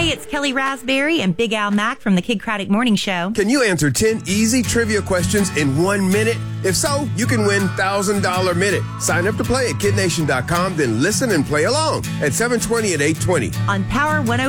Hey, it's Kelly Raspberry and Big Al Mack from the Kid Craddock Morning Show. Can you answer 10 easy trivia questions in 1 minute? If so, you can win $1,000 Minute. Sign up to play at kidnation.com, then listen and play along at 720 and 820. On Power 105.